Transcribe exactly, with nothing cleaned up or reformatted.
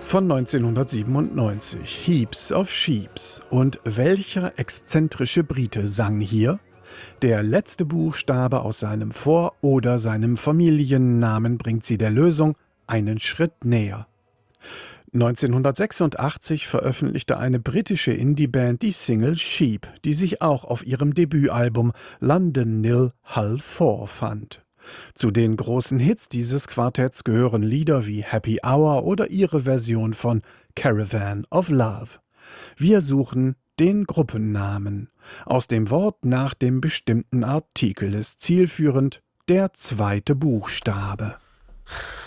von neunzehnhundertsiebenundneunzig, Heaps of Sheeps. Und welcher exzentrische Brite sang hier? Der letzte Buchstabe aus seinem Vor- oder seinem Familiennamen bringt sie der Lösung einen Schritt näher. neunzehnhundertsechsundachtzig veröffentlichte eine britische Indie-Band die Single Sheep, die sich auch auf ihrem Debütalbum London Nil Hull vier fand. Zu den großen Hits dieses Quartetts gehören Lieder wie Happy Hour oder ihre Version von Caravan of Love. Wir suchen den Gruppennamen. Aus dem Wort nach dem bestimmten Artikel ist zielführend der zweite Buchstabe.